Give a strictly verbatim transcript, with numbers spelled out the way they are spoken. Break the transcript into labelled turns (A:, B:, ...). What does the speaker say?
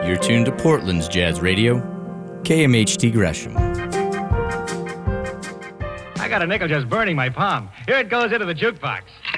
A: You're tuned to Portland's Jazz Radio, K M H T Gresham.
B: I got a nickel just burning my palm. Here it goes into the jukebox.